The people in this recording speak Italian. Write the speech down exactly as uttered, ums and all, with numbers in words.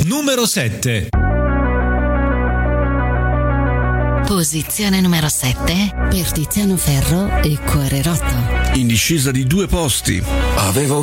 numero sette. Posizione numero sette per Tiziano Ferro e Cuore Rotto. In discesa di due posti. Avevo